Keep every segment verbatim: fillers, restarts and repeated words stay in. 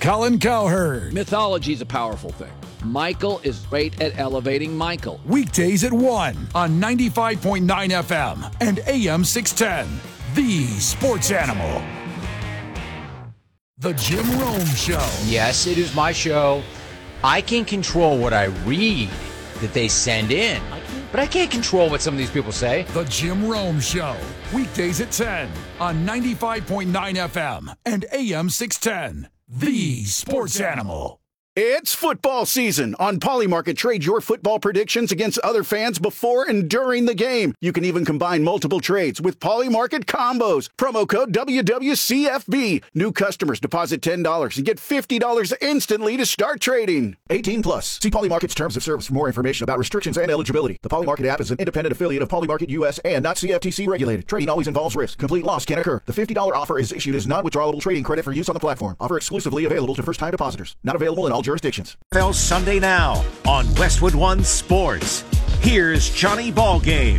Colin Cowherd. Mythology is a powerful thing. Michael is great at elevating Michael. Weekdays at one on ninety-five point nine F M and A M six ten. The Sports Animal. The Jim Rome Show. Yes, it is my show. I can control what I read that they send in, but I can't control what some of these people say. The Jim Rome Show. Weekdays at ten on ninety-five point nine F M and A M six ten. The Sports Animal. It's football season. On Polymarket, trade your football predictions against other fans before and during the game. You can even combine multiple trades with Polymarket combos. Promo code W W C F B. New customers deposit ten dollars and get fifty dollars instantly to start trading. eighteen plus. See Polymarket's terms of service for more information about restrictions and eligibility. The Polymarket app is an independent affiliate of Polymarket U S and not C F T C regulated. Trading always involves risk. Complete loss can occur. The fifty dollars offer is issued as non-withdrawable trading credit for use on the platform. Offer exclusively available to first-time depositors. Not available in all jurisdictions. N F L Sunday now on Westwood One Sports. Here's Johnny Ballgame.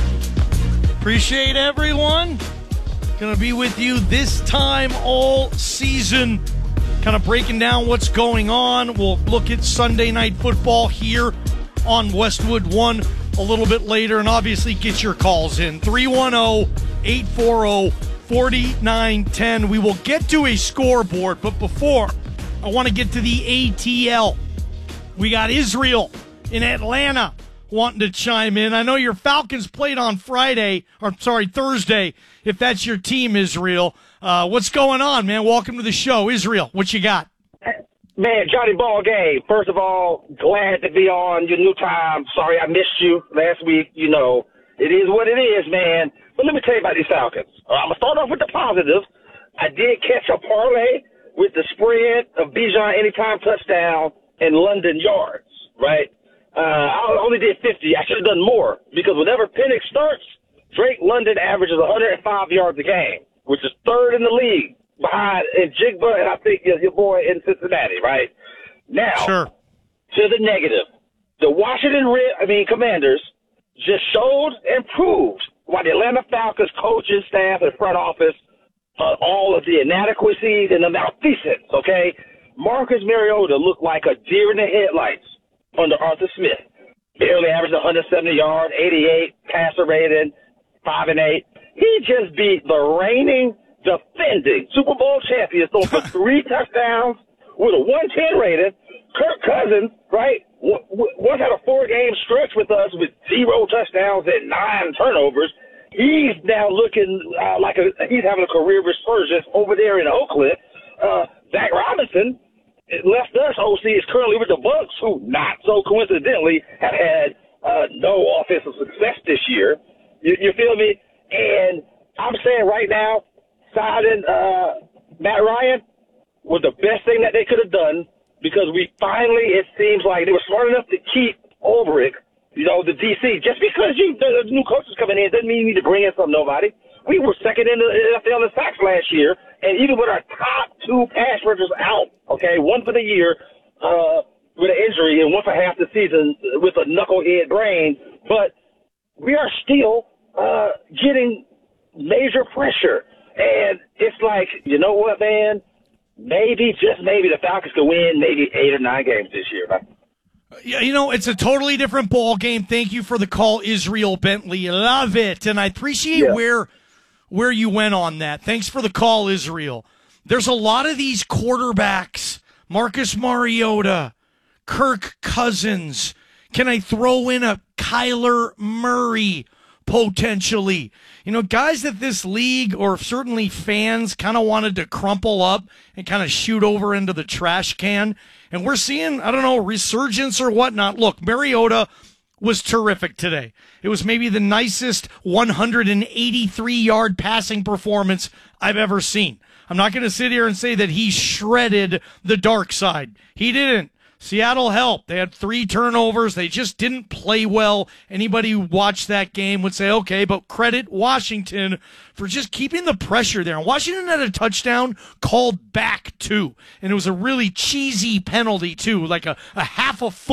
Appreciate everyone. Going to be with you this time all season, kind of breaking down what's going on. We'll look at Sunday Night Football here on Westwood One a little bit later, and obviously get your calls in. three one zero, eight four zero, four nine one zero. We will get to a scoreboard, but before I want to get to the A T L. We got Israel in Atlanta wanting to chime in. I know your Falcons played on Friday, or sorry, Thursday, if that's your team, Israel. Uh, what's going on, man? Welcome to the show. Israel, what you got? Man, Johnny Ballgame, first of all, glad to be on your new time. Sorry I missed you last week. You know, it is what it is, man. But let me tell you about these Falcons. Uh, I'm going to start off with the positive. I did catch a parlay with the spread of Bijan anytime touchdown and London yards, right? Uh, I only did fifty. I should have done more because whenever Penix starts, Drake London averages one hundred five yards a game, which is third in the league behind Njigba and I think your, your boy in Cincinnati, right? Now, sure. To the negative. The Washington Red, I mean Commanders just showed and proved why the Atlanta Falcons coaching staff and front office Uh, all of the inadequacies and the malfeasance, okay? Marcus Mariota looked like a deer in the headlights under Arthur Smith. Barely averaged one hundred seventy yards, eighty-eight passer rating, five and eight. He just beat the reigning, defending Super Bowl champions, thrown for three touchdowns with a one ten rating. Kirk Cousins, right, w- w- once had a four-game stretch with us with zero touchdowns and nine turnovers. He's now looking uh, like a, he's having a career resurgence over there in Oakland. Uh, Zach Robinson left us. O C is currently with the Bucs, who not so coincidentally have had uh, no offensive success this year. You, you feel me? And I'm saying right now, signing uh, Matt Ryan was the best thing that they could have done because we finally, it seems like they were smart enough to keep Ulbrich. You know, the D C, just because you the new coaches coming in doesn't mean you need to bring in some nobody. We were second in the N F L in sacks last year, and even with our top two pass rushers out, okay, one for the year uh, with an injury and one for half the season with a knucklehead brain, but we are still uh, getting major pressure. And it's like, you know what, man? Maybe, just maybe, the Falcons could win maybe eight or nine games this year, man. Yeah, you know, it's a totally different ball game. Thank you for the call, Israel Bentley. Love it. And I appreciate yeah. where where you went on that. Thanks for the call, Israel. There's a lot of these quarterbacks, Marcus Mariota, Kirk Cousins. Can I throw in a Kyler Murray potentially? You know, guys that this league or certainly fans kind of wanted to crumple up and kind of shoot over into the trash can. And we're seeing, I don't know, resurgence or whatnot. Look, Mariota was terrific today. It was maybe the nicest one hundred eighty-three yard passing performance I've ever seen. I'm not going to sit here and say that he shredded the dark side. He didn't. Seattle helped. They had three turnovers. They just didn't play well. Anybody who watched that game would say, okay, but credit Washington for just keeping the pressure there. And Washington had a touchdown called back, too. And it was a really cheesy penalty, too, like a, a half a foot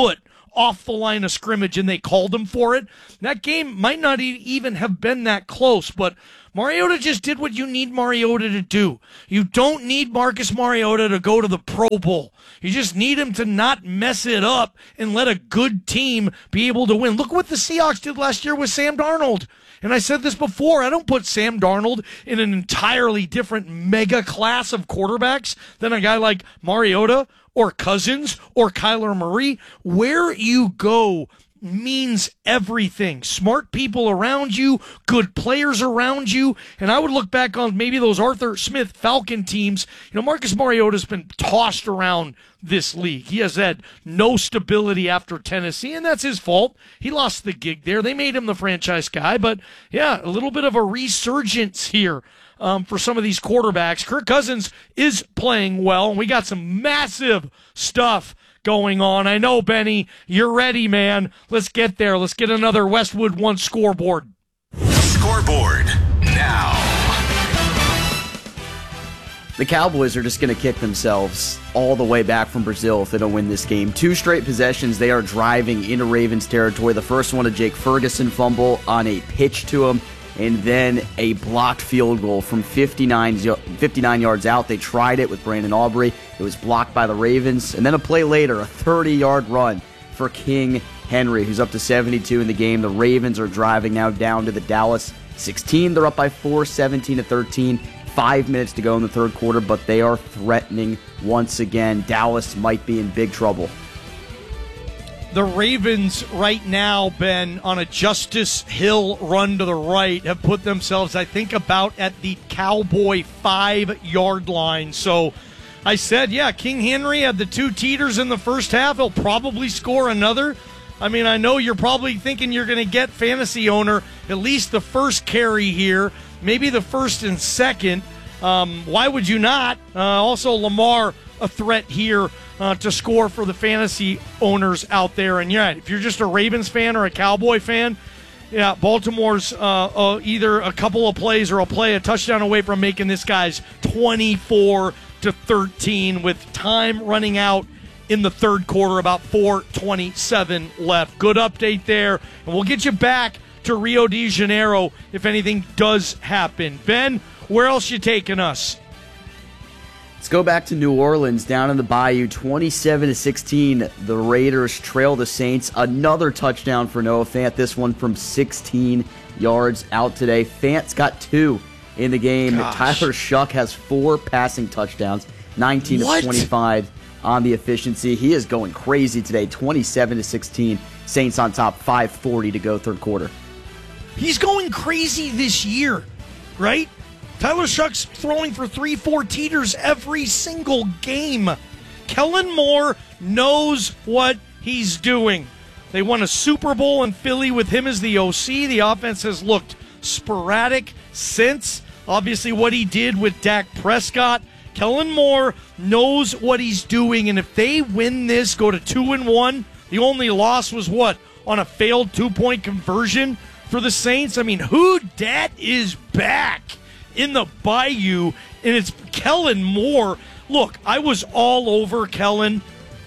off the line of scrimmage, and they called him for it. That game might not e- even have been that close, but Mariota just did what you need Mariota to do. You don't need Marcus Mariota to go to the Pro Bowl. You just need him to not mess it up and let a good team be able to win. Look what the Seahawks did last year with Sam Darnold. And I said this before, I don't put Sam Darnold in an entirely different mega class of quarterbacks than a guy like Mariota or Cousins or Kyler Murray. Where you go means everything. Smart people around you, good players around you. And I would look back on maybe those Arthur Smith Falcon teams. You know, Marcus Mariota's been tossed around this league. He has had no stability after Tennessee, and that's his fault. He lost the gig there. They made him the franchise guy. But yeah, a little bit of a resurgence here um, for some of these quarterbacks. Kirk Cousins is playing well, and we got some massive stuff going on. I know, Benny, you're ready, man. Let's get there. Let's get another Westwood One scoreboard. Scoreboard now. The Cowboys are just going to kick themselves all the way back from Brazil if they don't win this game. Two straight possessions, they are driving into Ravens territory. The first one, a Jake Ferguson fumble on a pitch to him, and then a blocked field goal from fifty-nine, fifty-nine yards out. They tried it with Brandon Aubrey. It was blocked by the Ravens. And then a play later, a thirty-yard run for King Henry, who's up to seventy-two in the game. The Ravens are driving now down to the Dallas sixteen. They're up by four, seventeen to thirteen. Five minutes to go in the third quarter, but they are threatening once again. Dallas might be in big trouble. The Ravens right now, Ben, on a Justice Hill run to the right, have put themselves, I think, about at the Cowboy five-yard line. So I said, yeah, King Henry had the two teeters in the first half. He'll probably score another. I mean, I know you're probably thinking you're going to get, fantasy owner, at least the first carry here, maybe the first and second. Um, why would you not? Uh, also, Lamar, a threat here uh, to score for the fantasy owners out there. And yeah, if you're just a Ravens fan or a Cowboy fan, yeah, Baltimore's uh, uh, either a couple of plays or a play, a touchdown away from making this guy's twenty-four to thirteen with time running out in the third quarter, about four twenty-seven left. Good update there, and we'll get you back to Rio de Janeiro if anything does happen. Ben, where else you taking us? Let's go back to New Orleans, down in the Bayou, twenty-seven to sixteen. The Raiders trail the Saints. Another touchdown for Noah Fant, this one from sixteen yards out today. Fant's got two in the game. Gosh. Tyler Shuck has four passing touchdowns, nineteen What? of twenty-five on the efficiency. He is going crazy today, twenty-seven to sixteen. Saints on top, five forty to go third quarter. He's going crazy this year, right? Tyler Shuck's throwing for three, four teeters every single game. Kellen Moore knows what he's doing. They won a Super Bowl in Philly with him as the O C. The offense has looked sporadic since. Obviously, what he did with Dak Prescott. Kellen Moore knows what he's doing, and if they win this, go to two and one, the only loss was what? On a failed two-point conversion for the Saints? I mean, who dat is back in the Bayou, and it's Kellen Moore. Look, I was all over Kellen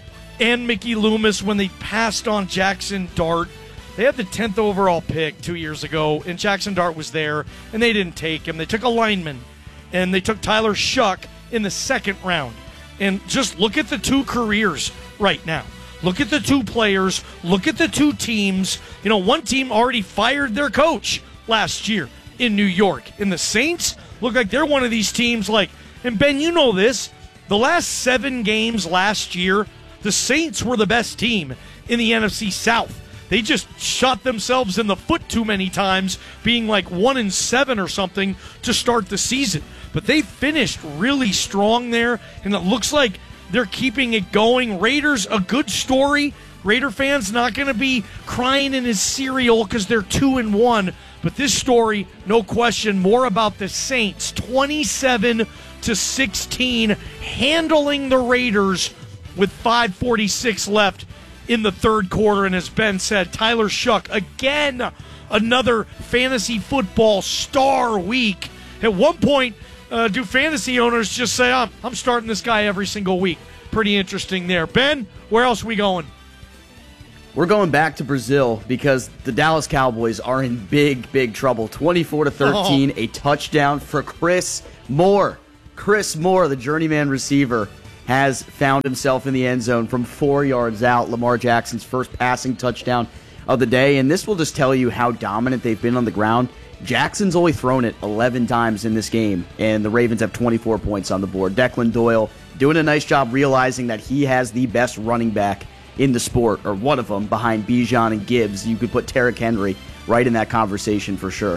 and Mickey Loomis when they passed on Jackson Dart. They had the tenth overall pick two years ago, and Jackson Dart was there, and they didn't take him. They took a lineman, and they took Tyler Shuck in the second round. And just look at the two careers right now. Look at the two players. Look at the two teams. You know, one team already fired their coach last year in New York. And the Saints look like they're one of these teams like, and Ben, you know this, the last seven games last year, the Saints were the best team in the N F C South. They just shot themselves in the foot too many times, being like one and seven or something to start the season. But they finished really strong there, and it looks like they're keeping it going. Raiders, a good story. Raider fans not going to be crying in his cereal because they're two and one. But this story, no question, more about the Saints, twenty-seven to sixteen, handling the Raiders with five forty-six left in the third quarter. And as Ben said, Tyler Shuck, again, another fantasy football star week. At one point, uh, do fantasy owners just say, oh, I'm starting this guy every single week? Pretty interesting there. Ben, where else are we going? We're going back to Brazil because the Dallas Cowboys are in big, big trouble. twenty-four to thirteen, oh. A touchdown for Chris Moore. Chris Moore, the journeyman receiver, has found himself in the end zone from four yards out. Lamar Jackson's first passing touchdown of the day, and this will just tell you how dominant they've been on the ground. Jackson's only thrown it eleven times in this game, and the Ravens have twenty-four points on the board. Declan Doyle doing a nice job realizing that he has the best running back in the sport, or one of them, behind Bijan and Gibbs. You could put Derrick Henry right in that conversation for sure.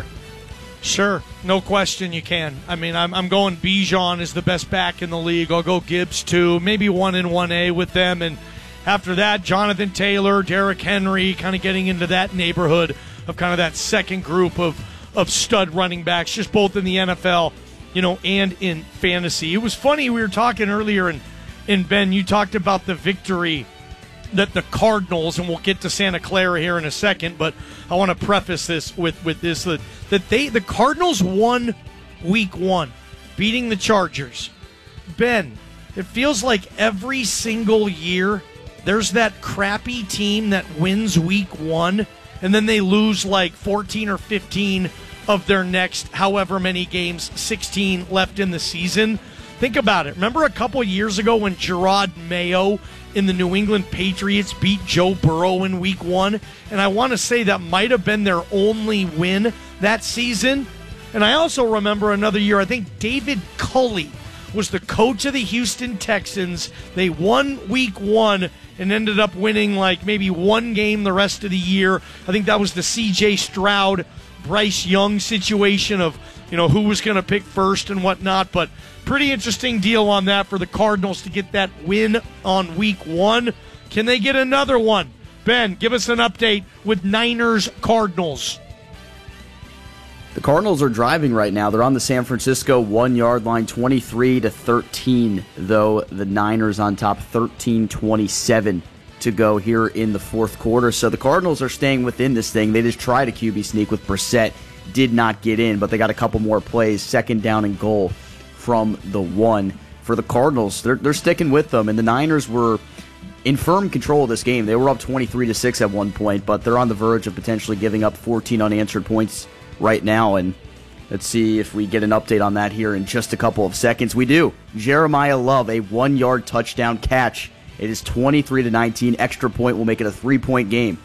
Sure, no question you can. I mean, I'm I'm going Bijan is the best back in the league. I'll go Gibbs too, maybe one in one A with them, and after that, Jonathan Taylor, Derrick Henry, kind of getting into that neighborhood of kind of that second group of, of stud running backs, just both in the N F L, you know, and in fantasy. It was funny, we were talking earlier, and, and Ben, you talked about the victory that the Cardinals, and we'll get to Santa Clara here in a second, but I want to preface this with, with this, that, that they the Cardinals won week one, beating the Chargers. Ben, it feels like every single year there's that crappy team that wins week one, and then they lose like fourteen or fifteen of their next however many games, sixteen left in the season. Think about it. Remember a couple years ago when Gerard Mayo in the New England Patriots beat Joe Burrow in week one? And I want to say that might have been their only win that season. And I also remember another year, I think David Culley was the coach of the Houston Texans. They won week one and ended up winning like maybe one game the rest of the year. I think that was the C J Stroud, Bryce Young situation of, you know, who was going to pick first and whatnot. But pretty interesting deal on that for the Cardinals to get that win on week one. Can they get another one? Ben, give us an update with Niners Cardinals. The Cardinals are driving right now. They're on the San Francisco one-yard line, twenty-three to thirteen, though the Niners on top, thirteen twenty-seven to go here in the fourth quarter. So the Cardinals are staying within this thing. They just tried a Q B sneak with Brissett, did not get in, but they got a couple more plays, second down and goal from the one. For the Cardinals, they're, they're sticking with them, and the Niners were in firm control of this game. They were up twenty-three to six at one point, but they're on the verge of potentially giving up fourteen unanswered points right now, and let's see if we get an update on that here in just a couple of seconds. We do. Jeremiah Love, a one-yard touchdown catch. It is twenty-three to nineteen. Extra point will make it a three-point game.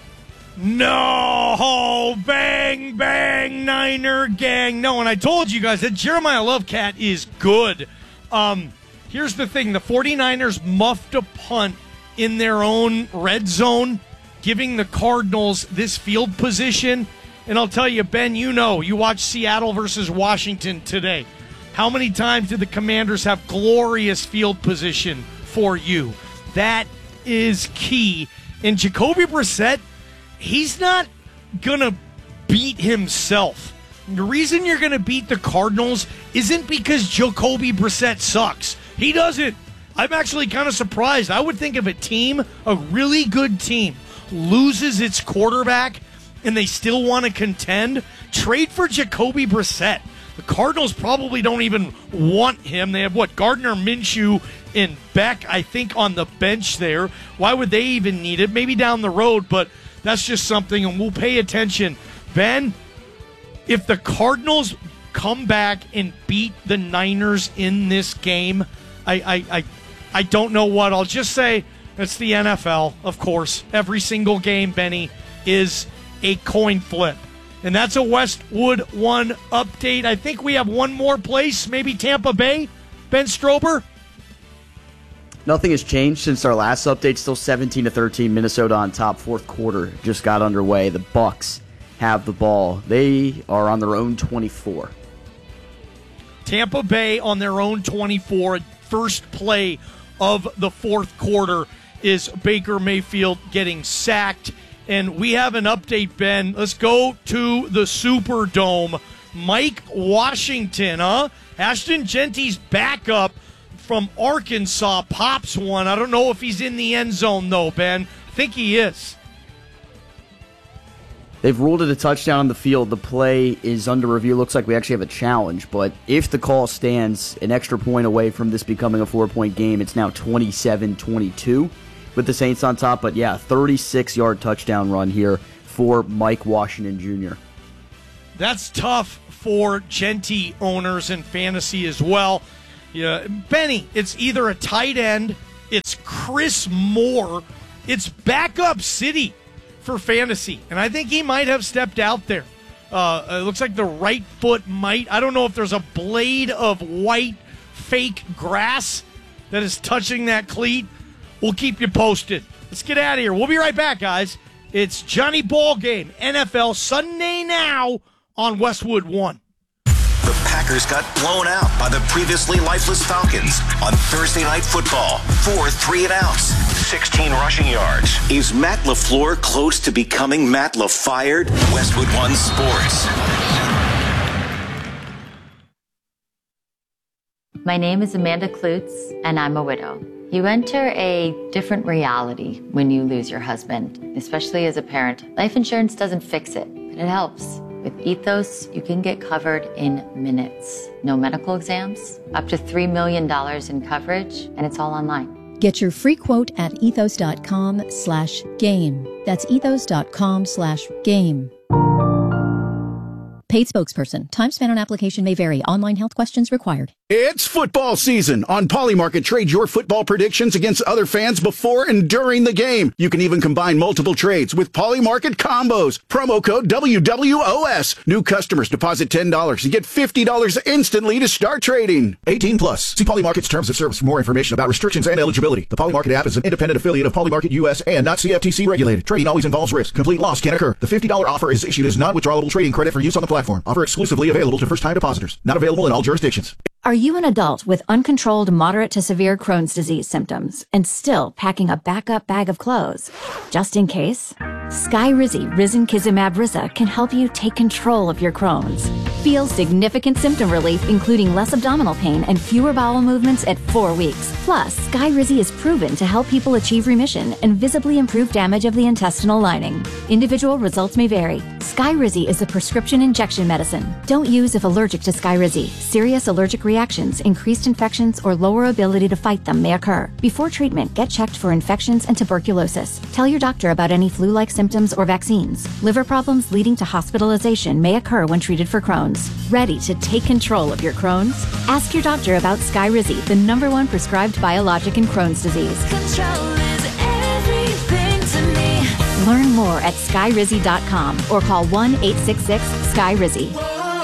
No! Bang, bang, Niner gang. No, and I told you guys that Jeremiah Love cat is good. Um, here's the thing. The 49ers muffed a punt in their own red zone, giving the Cardinals this field position. And I'll tell you, Ben, you know, you watched Seattle versus Washington today. How many times did the Commanders have glorious field position for you? That is key. And Jacoby Brissett, he's not going to beat himself. The reason you're going to beat the Cardinals isn't because Jacoby Brissett sucks. He doesn't. I'm actually kind of surprised. I would think if a team, a really good team, loses its quarterback and they still want to contend, trade for Jacoby Brissett. The Cardinals probably don't even want him. They have, what, Gardner Minshew and Beck, I think, on the bench there. Why would they even need it? Maybe down the road, but that's just something, and we'll pay attention. Ben, if the Cardinals come back and beat the Niners in this game, I, I, I, I don't know what. I'll just say it's the N F L, of course. Every single game, Benny, is a coin flip. And that's a Westwood One update. I think we have one more place, maybe Tampa Bay. Ben Strober? Nothing has changed since our last update. Still seventeen to thirteen. Minnesota on top. Fourth quarter just got underway. The Bucks have the ball. They are on their own twenty-four. Tampa Bay on their own twenty-four. First play of the fourth quarter is Baker Mayfield getting sacked. And we have an update, Ben. Let's go to the Superdome. Mike Washington, huh? Ashton Genty's backup from Arkansas pops one. I don't know if he's in the end zone, though, Ben. I think he is. They've ruled it a touchdown on the field. The play is under review. Looks like we actually have a challenge. But if the call stands, an extra point away from this becoming a four-point game. It's now twenty-seven twenty-two. with the Saints on top. But yeah, thirty-six-yard touchdown run here for Mike Washington Junior That's tough for Genty owners in fantasy as well. Yeah, Benny, it's either a tight end, it's Chris Moore, it's backup city for fantasy. And I think he might have stepped out there. Uh, it looks like the right foot might. I don't know if there's a blade of white fake grass that is touching that cleat. We'll keep you posted. Let's get out of here. We'll be right back, guys. It's Johnny Ballgame, N F L Sunday Now on Westwood One. The Packers got blown out by the previously lifeless Falcons on Thursday Night Football. Four three and outs, sixteen rushing yards. Is Matt LaFleur close to becoming Matt LaFired? Westwood One Sports. My name is Amanda Klutz, and I'm a widow. You enter a different reality when you lose your husband, especially as a parent. Life insurance doesn't fix it, but it helps. With Ethos, you can get covered in minutes. No medical exams, up to three million dollars in coverage, and it's all online. Get your free quote at ethos.com slash game. That's ethos.com slash game. Paid spokesperson. Time spent on application may vary. Online health questions required. It's football season. On Polymarket, trade your football predictions against other fans before and during the game. You can even combine multiple trades with Polymarket combos. Promo code W W O S. New customers deposit ten dollars and get fifty dollars instantly to start trading. eighteen plus. See Polymarket's terms of service for more information about restrictions and eligibility. The Polymarket app is an independent affiliate of Polymarket U S and not C F T C regulated. Trading always involves risk. Complete loss can occur. The fifty dollars offer is issued as non-withdrawable trading credit for use on the platform. Offer exclusively available to first-time depositors. Not available in all jurisdictions. Are you an adult with uncontrolled moderate to severe Crohn's disease symptoms and still packing a backup bag of clothes? Just in case? Skyrizi Risankizumab Riza can help you take control of your Crohn's. Feel significant symptom relief, including less abdominal pain and fewer bowel movements at four weeks. Plus, Skyrizi is proven to help people achieve remission and visibly improve damage of the intestinal lining. Individual results may vary. Skyrizi is a prescription injection medicine. Don't use if allergic to Skyrizi. Serious allergic reactions, increased infections, or lower ability to fight them may occur. Before treatment, get checked for infections and tuberculosis. Tell your doctor about any flu-like symptoms or vaccines. Liver problems leading to hospitalization may occur when treated for Crohn's. Ready to take control of your Crohn's? Ask your doctor about Skyrizi, the number one prescribed biologic in Crohn's disease. Control is everything to me. Learn more at skyrizi dot com or call one eight six six sky rizi.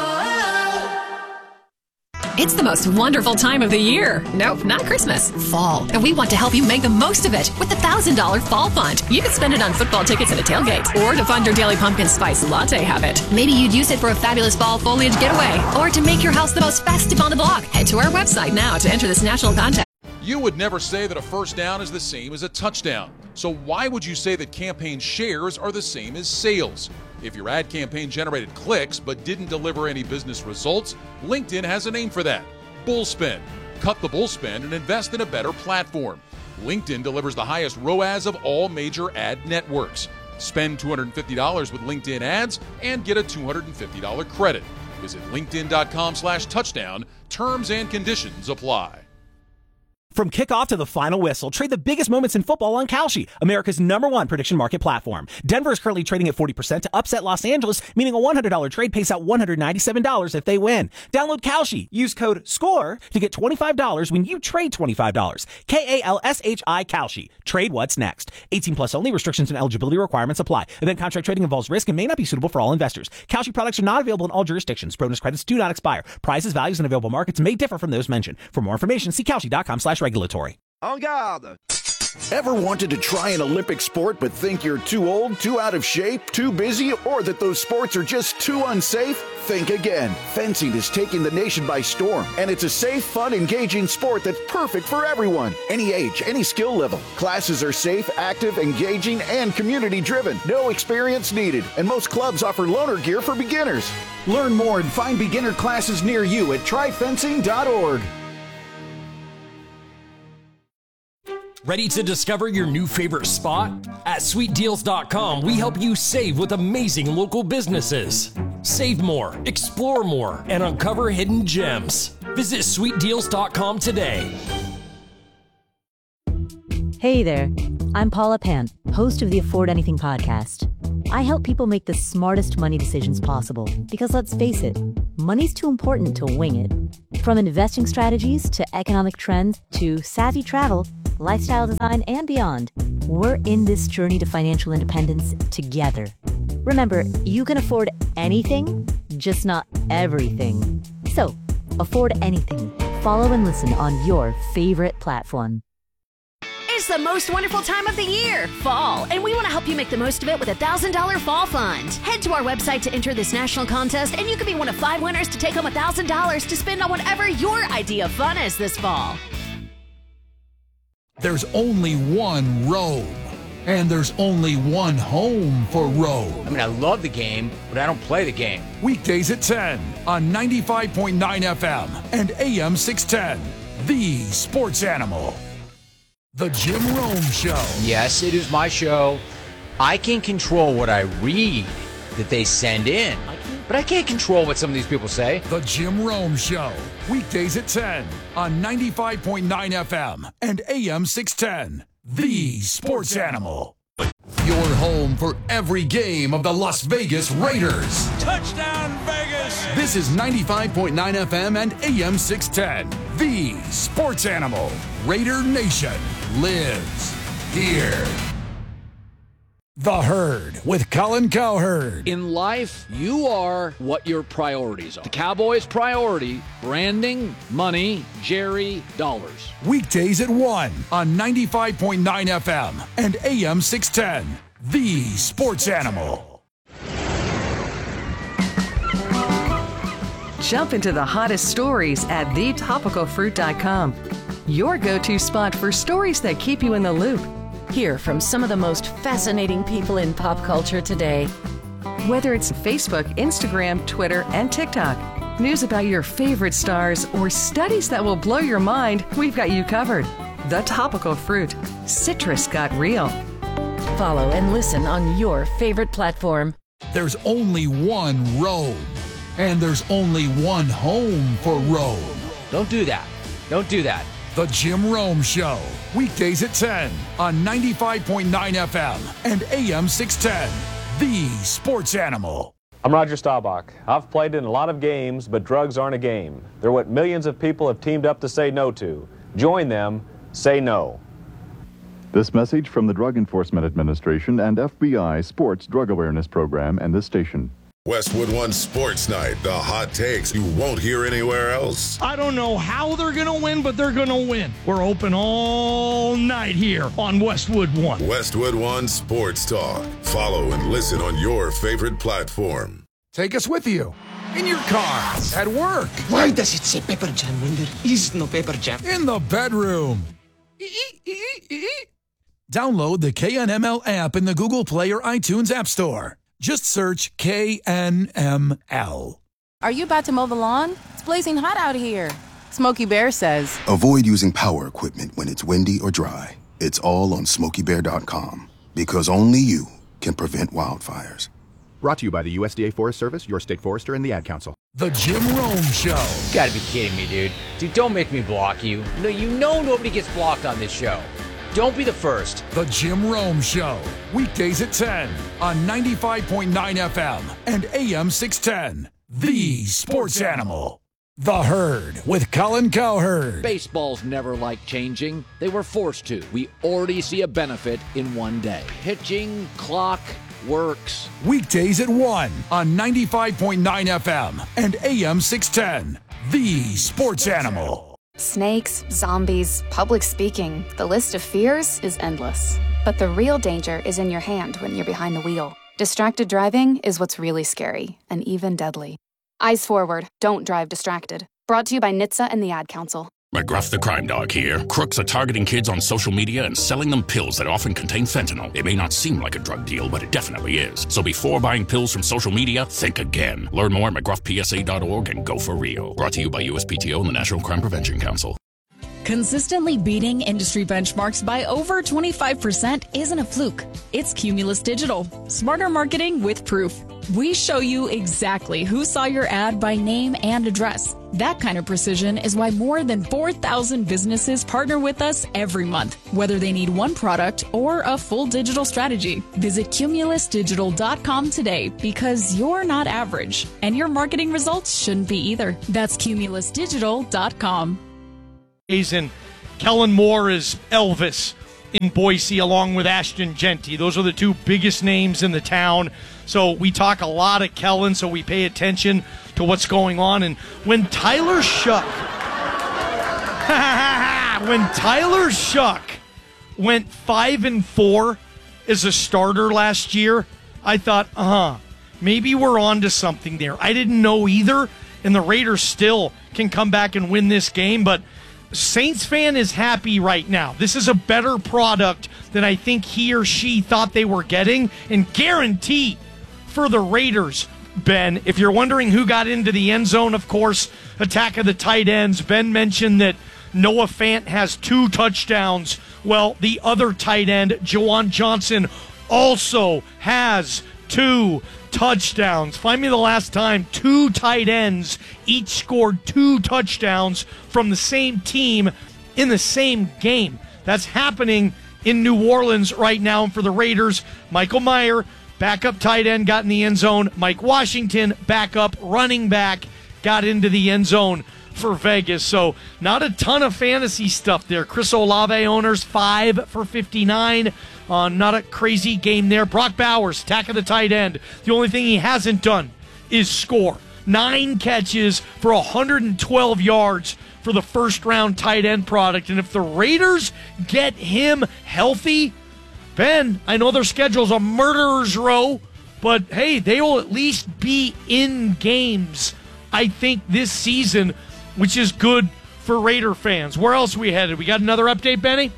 It's the most wonderful time of the year. Nope, not Christmas. Fall. And we want to help you make the most of it with the one thousand dollars Fall Fund. You can spend it on football tickets and a tailgate, or to fund your daily pumpkin spice latte habit. Maybe you'd use it for a fabulous fall foliage getaway, or to make your house the most festive on the block. Head to our website now to enter this national contest. You would never say that a first down is the same as a touchdown. So why would you say that campaign shares are the same as sales? If your ad campaign generated clicks but didn't deliver any business results, LinkedIn has a name for that: Bullspend. Cut the bullspend and invest in a better platform. LinkedIn delivers the highest R O A S of all major ad networks. Spend two hundred fifty dollars with LinkedIn ads and get a two hundred fifty dollars credit. Visit linkedin.com slash touchdown. Terms and conditions apply. From kickoff to the final whistle, trade the biggest moments in football on Kalshi, America's number one prediction market platform. Denver is currently trading at forty percent to upset Los Angeles, meaning a one hundred dollars trade pays out one hundred ninety-seven dollars if they win. Download Kalshi. Use code SCORE to get twenty-five dollars when you trade twenty-five dollars. K A L S H I Kalshi. Trade what's next. eighteen plus only. Restrictions and eligibility requirements apply. Event contract trading involves risk and may not be suitable for all investors. Kalshi products are not available in all jurisdictions. Bonus credits do not expire. Prices, values, and available markets may differ from those mentioned. For more information, see Kalshi.com slash regulatory. En garde! Ever wanted to try an Olympic sport but think you're too old, too out of shape, too busy, or that those sports are just too unsafe? Think again. Fencing is taking the nation by storm, and it's a safe, fun, engaging sport that's perfect for everyone. Any age, any skill level. Classes are safe, active, engaging, and community-driven. No experience needed, and most clubs offer loaner gear for beginners. Learn more and find beginner classes near you at try fencing dot org. Ready to discover your new favorite spot? At sweet deals dot com, we help you save with amazing local businesses. Save more, explore more, and uncover hidden gems. Visit sweet deals dot com today. Hey there, I'm Paula Pant, host of the Afford Anything podcast. I help people make the smartest money decisions possible because, let's face it, money's too important to wing it. From investing strategies to economic trends to savvy travel, lifestyle design, and beyond, we're in this journey to financial independence together. Remember, you can afford anything, just not everything. So, afford anything. Follow and listen on your favorite platform. It's the most wonderful time of the year, fall, and we want to help you make the most of it with a one thousand dollars Fall Fund. Head to our website to enter this national contest, and you could be one of five winners to take home one thousand dollars to spend on whatever your idea of fun is this fall. There's only one road, and there's only one home for Road. I mean, I love the game, but I don't play the game. Weekdays at ten on ninety-five point nine F M and A M six ten, the Sports Animal. The Jim Rome Show. Yes, it is my show. I can control what I read that they send in, but I can't control what some of these people say. The Jim Rome Show. Weekdays at ten on ninety-five point nine F M and A M six ten, the Sports Animal. Your home for every game of the Las Vegas Raiders. Touchdown, Vegas! This is ninety-five point nine F M and A M six ten, the Sports Animal. Raider Nation lives here. The Herd with Colin Cowherd. In life, you are what your priorities are. The Cowboys' priority, branding, money, Jerry, dollars. Weekdays at one on ninety-five point nine F M and A M six ten, the Sports Animal. Jump into the hottest stories at the topical fruit dot com. Your go-to spot for stories that keep you in the loop. Hear from some of the most fascinating people in pop culture today. Whether it's Facebook, Instagram, Twitter, and TikTok, news about your favorite stars, or studies that will blow your mind, we've got you covered. The Topical Fruit. Citrus got real. Follow and listen on your favorite platform. There's only one road, and there's only one home for Road. Don't do that. Don't do that. The Jim Rome Show. Weekdays at ten on ninety-five point nine F M and A M six ten, the Sports Animal. I'm Roger Staubach. I've played in a lot of games, but drugs aren't a game. They're what millions of people have teamed up to say no to. Join them. Say no. This message from the Drug Enforcement Administration and F B I Sports Drug Awareness Program and this station. Westwood One Sports Night, the hot takes you won't hear anywhere else. I don't know how they're going to win, but they're going to win. We're open all night here on Westwood One. Westwood One Sports Talk. Follow and listen on your favorite platform. Take us with you. In your car, at work. Why does it say Pepper Jam when there is no Pepper Jam? In the bedroom. Download the K N M L app in the Google Play or iTunes App Store. Just search K N M L. Are you about to mow the lawn? It's blazing hot out here. Smokey Bear says, avoid using power equipment when it's windy or dry. It's all on smokey bear dot com because only you can prevent wildfires. Brought to you by the U S D A Forest Service, your state forester, and the Ad Council. The Jim Rome Show. You gotta be kidding me, dude. Dude, don't make me block you. No, you know nobody gets blocked on this show. Don't be the first. The Jim Rome Show. Weekdays at ten on ninety-five point nine F M and A M six ten. The Sports Animal. The Herd with Colin Cowherd. Baseball's never liked changing. They were forced to. We already see a benefit in one day. Pitching clock works. Weekdays at one on ninety-five point nine F M and A M six ten. The Sports Animal. Snakes, zombies, public speaking. The list of fears is endless. But the real danger is in your hand when you're behind the wheel. Distracted driving is what's really scary and even deadly. Eyes forward. Don't drive distracted. Brought to you by N H T S A and the Ad Council. McGruff the Crime Dog here. Crooks are targeting kids on social media and selling them pills that often contain fentanyl. It may not seem like a drug deal, but it definitely is. So before buying pills from social media, think again. Learn more at mcgruff p s a dot org and go for real. Brought to you by U S P T O and the National Crime Prevention Council. Consistently beating industry benchmarks by over twenty-five percent isn't a fluke. It's Cumulus Digital. Smarter marketing with proof. We show you exactly who saw your ad by name and address. That kind of precision is why more than four thousand businesses partner with us every month, whether they need one product or a full digital strategy. Visit cumulus digital dot com today because you're not average, and your marketing results shouldn't be either. That's cumulus digital dot com. And Kellen Moore is Elvis in Boise, along with Ashton Genty. Those are the two biggest names in the town. So we talk a lot of Kellen, so we pay attention to what's going on. And when Tyler Shuck, when Tyler Shuck went five and four as a starter last year, I thought, uh-huh, maybe we're on to something there. I didn't know either, and the Raiders still can come back and win this game, but Saints fan is happy right now. This is a better product than I think he or she thought they were getting, and guarantee for the Raiders, Ben. If you're wondering who got into the end zone, of course, attack of the tight ends. Ben mentioned that Noah Fant has two touchdowns. Well, the other tight end, Juwan Johnson, also has two touchdowns. Find me the last time two tight ends each scored two touchdowns from the same team in the same game. That's happening in New Orleans right now. And for the Raiders, Michael Mayer, backup tight end, got in the end zone. Mike Washington, backup running back, got into the end zone for Vegas. So not a ton of fantasy stuff there. Chris Olave owners, five for fifty-nine. Uh, not a crazy game there. Brock Bowers, attack of the tight end. The only thing he hasn't done is score. Nine catches for one hundred twelve yards for the first-round tight end product. And if the Raiders get him healthy, Ben, I know their schedule's a murderer's row, but hey, they will at least be in games, I think, this season, which is good for Raider fans. Where else are we headed? We got another update, Benny?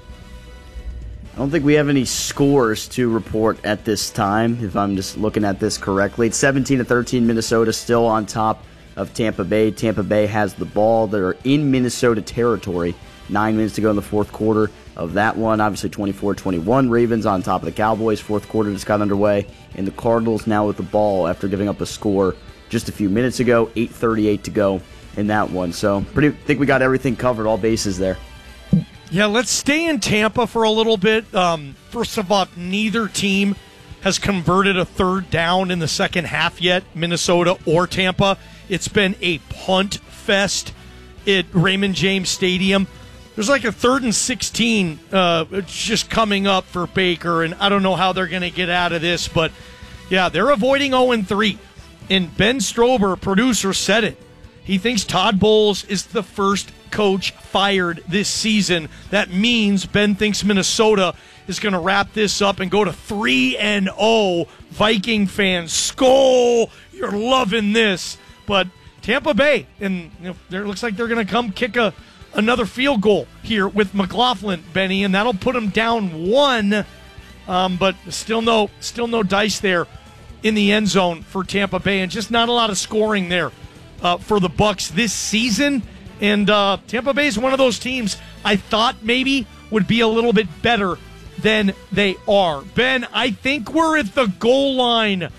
I don't think we have any scores to report at this time, if I'm just looking at this correctly. It's seventeen to thirteen, Minnesota still on top of Tampa Bay. Tampa Bay has the ball. They're in Minnesota territory. Nine minutes to go in the fourth quarter of that one. Obviously twenty-four twenty-one. Ravens on top of the Cowboys. Fourth quarter just got underway. And the Cardinals now with the ball after giving up a score just a few minutes ago. eight thirty-eight to go in that one. So pretty think we got everything covered, all bases there. Yeah, let's stay in Tampa for a little bit. Um, first of all, neither team has converted a third down in the second half yet, Minnesota or Tampa. It's been a punt fest at Raymond James Stadium. There's like a third and sixteen uh, just coming up for Baker, and I don't know how they're going to get out of this, but yeah, they're avoiding oh and three. And Ben Strober, producer, said it. He thinks Todd Bowles is the first coach fired this season. That means Ben thinks Minnesota is going to wrap this up and go to three and oh. Viking fans, skull, you're loving this. But Tampa Bay, and you know, there looks like they're going to come kick a another field goal here with McLaughlin, Benny, and that'll put them down one. Um, but still no, still no dice there in the end zone for Tampa Bay, and just not a lot of scoring there uh, for the Bucs this season. And uh, Tampa Bay is one of those teams I thought maybe would be a little bit better than they are. Ben, I think we're at the goal line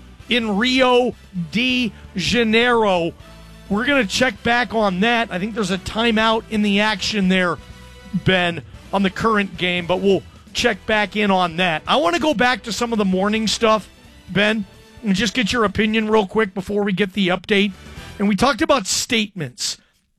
in Rio de Janeiro. We're going to check back on that. I think there's a timeout in the action there, Ben, on the current game, but we'll check back in on that. I want to go back to some of the morning stuff, Ben, and just get your opinion real quick before we get the update. And we talked about statements.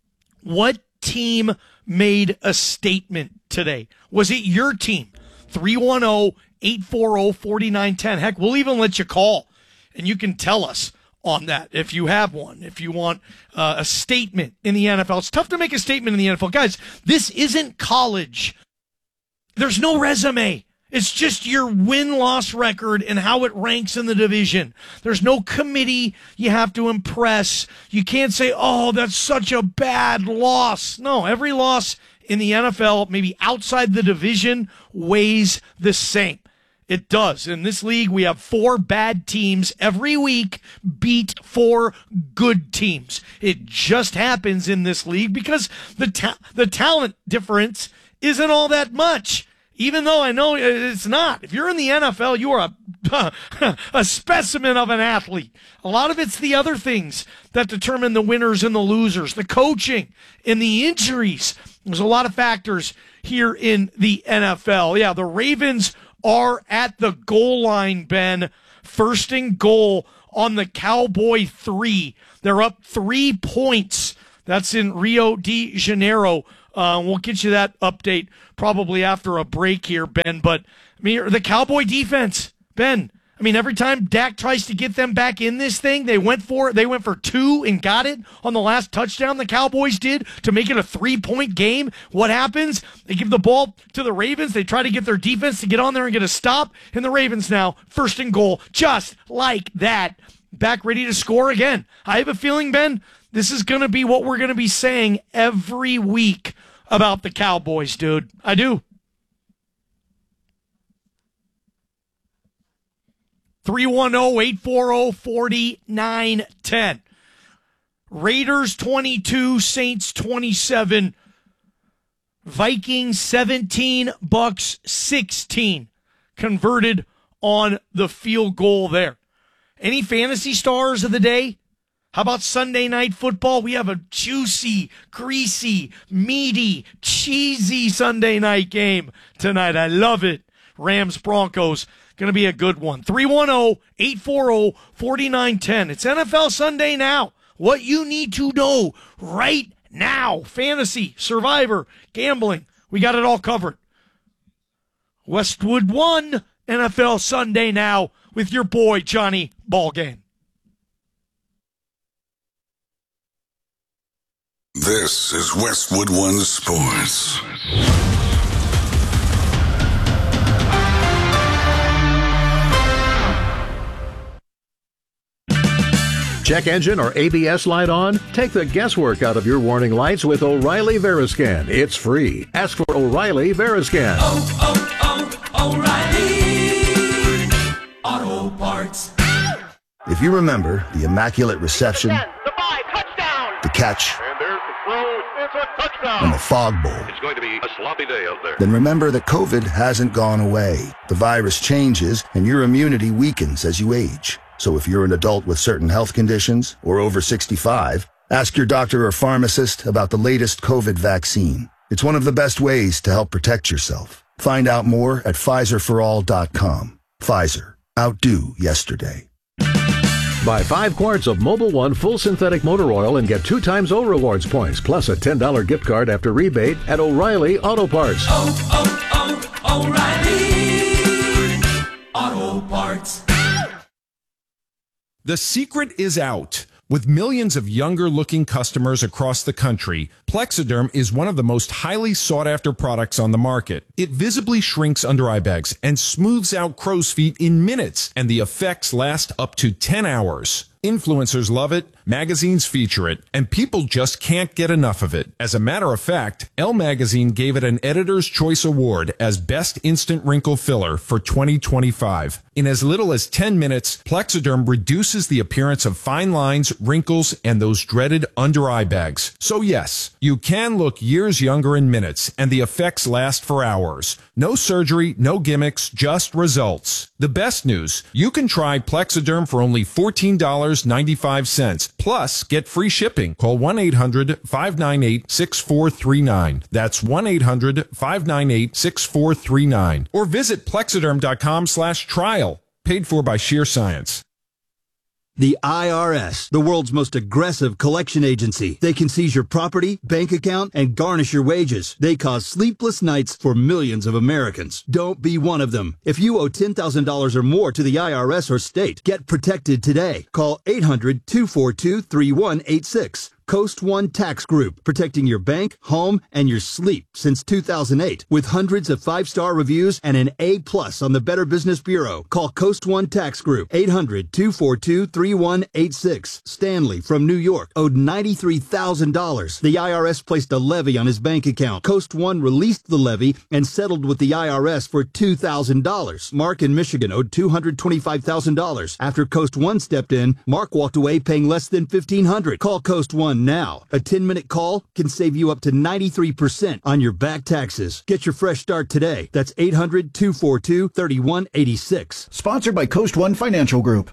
What team made a statement today? Was it your team? three one zero, eight four zero, four nine one zero. Heck, we'll even let you call, and you can tell us on that if you have one, if you want uh, a statement in the N F L. It's tough to make a statement in the N F L. Guys, this isn't college. There's no resume. It's just your win-loss record and how it ranks in the division. There's no committee you have to impress. You can't say, oh, that's such a bad loss. No, every loss in the N F L, maybe outside the division, weighs the same. It does. In this league, we have four bad teams every week beat four good teams. It just happens in this league because the ta- the talent difference isn't all that much. Even though I know it's not. If you're in the N F L, you are a, a specimen of an athlete. A lot of it's the other things that determine the winners and the losers, the coaching and the injuries. There's a lot of factors here in the N F L. Yeah, the Ravens are at the goal line, Ben. First and goal on the Cowboy three. They're up three points. That's in Rio de Janeiro. Uh, we'll get you that update probably after a break here, Ben. But, I mean, the Cowboy defense, Ben, I mean, every time Dak tries to get them back in this thing, they went for it. They went for two and got it on the last touchdown the Cowboys did to make it a three-point game. What happens? They give the ball to the Ravens. They try to get their defense to get on there and get a stop. And the Ravens now, first and goal, just like that, back ready to score again. I have a feeling, Ben, this is going to be what we're going to be saying every week about the Cowboys, dude. I do. three one zero, eight four zero, four nine one zero. Raiders twenty-two, Saints twenty-seven. Vikings seventeen, Bucks sixteen. Converted on the field goal there. Any fantasy stars of the day? How about Sunday Night Football? We have a juicy, greasy, meaty, cheesy Sunday night game tonight. I love it. Rams Broncos. Going to be a good one. three one zero, eight four zero, four nine one zero. It's N F L Sunday now. What you need to know right now. Fantasy, Survivor, gambling. We got it all covered. Westwood one, N F L Sunday now with your boy Johnny Ballgame. This is Westwood One Sports. Check engine or A B S light on? Take the guesswork out of your warning lights with O'Reilly Veriscan. It's free. Ask for O'Reilly Veriscan. Oh, oh, oh, O'Reilly Auto Parts. If you remember the immaculate reception, The five, touchdown. the catch, And there's the throw. It's a touchdown. and the fog bowl, It's going to be a sloppy day out there. then remember that COVID hasn't gone away. The virus changes and your immunity weakens as you age. So if you're an adult with certain health conditions or over sixty-five, ask your doctor or pharmacist about the latest COVID vaccine. It's one of the best ways to help protect yourself. Find out more at Pfizer for all dot com. Pfizer. Outdo yesterday. Buy five quarts of Mobil One full synthetic motor oil and get two times O Rewards points, plus a ten dollars gift card after rebate at O'Reilly Auto Parts. Oh, oh, oh, O'Reilly Auto Parts. The secret is out. With millions of younger-looking customers across the country, Plexiderm is one of the most highly sought-after products on the market. It visibly shrinks under eye bags and smooths out crow's feet in minutes, and the effects last up to ten hours. Influencers love it, magazines feature it, and people just can't get enough of it. As a matter of fact, Elle Magazine gave it an Editor's Choice Award as Best Instant Wrinkle Filler for twenty twenty-five. In as little as ten minutes, Plexiderm reduces the appearance of fine lines, wrinkles, and those dreaded under-eye bags. So yes, you can look years younger in minutes, and the effects last for hours. No surgery, no gimmicks, just results. The best news, you can try Plexiderm for only fourteen dollars and ninety-five cents. Plus, get free shipping. Call one eight hundred, five nine eight, six four three nine. That's one eight hundred, five nine eight, six four three nine. Or visit plexiderm.com slash trial. Paid for by Sheer Science. The I R S, the world's most aggressive collection agency. They can seize your property, bank account, and garnish your wages. They cause sleepless nights for millions of Americans. Don't be one of them. If you owe ten thousand dollars or more to the I R S or state, get protected today. Call eight hundred, two four two, three one eight six. Coast One Tax Group, protecting your bank, home, and your sleep since two thousand eight. With hundreds of five-star reviews and an A plus on the Better Business Bureau. Call Coast One Tax Group, eight hundred, two four two, three one eight six. Stanley from New York owed ninety-three thousand dollars. The I R S placed a levy on his bank account. Coast One released the levy and settled with the I R S for two thousand dollars. Mark in Michigan owed two hundred twenty-five thousand dollars. After Coast One stepped in, Mark walked away paying less than fifteen hundred dollars. Call Coast One now. A ten-minute call can save you up to ninety-three percent on your back taxes. Get your fresh start today. That's eight hundred, two four two, three one eight six. Sponsored by Coast One Financial Group.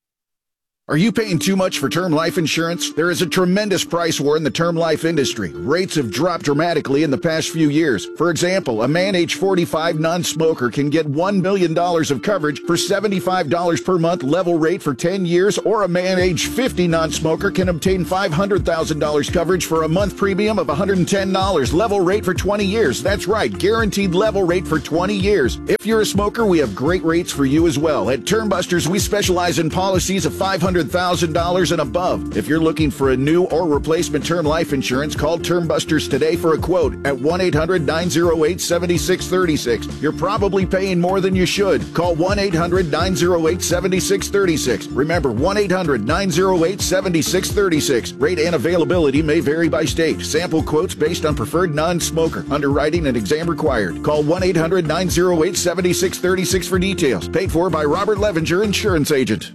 Are you paying too much for term life insurance? There is a tremendous price war in the term life industry. Rates have dropped dramatically in the past few years. For example, a man age forty-five non-smoker can get one million dollars of coverage for seventy-five dollars per month level rate for ten years, or a man age fifty non-smoker can obtain five hundred thousand dollars coverage for a month premium of one hundred ten dollars level rate for twenty years. That's right, guaranteed level rate for twenty years. If you're a smoker, we have great rates for you as well. At Termbusters, we specialize in policies of five hundred thousand dollars and above. If you're looking for a new or replacement term life insurance, call Termbusters today for a quote at one eight hundred, nine oh eight, seven six three six. You're probably paying more than you should. Call one eight hundred, nine oh eight, seven six three six. Remember, one eight hundred, nine oh eight, seven six three six. Rate and availability may vary by state. Sample quotes based on preferred non-smoker. Underwriting and exam required. Call one eight hundred, nine oh eight, seven six three six for details. Paid for by Robert Levenger, Insurance Agent.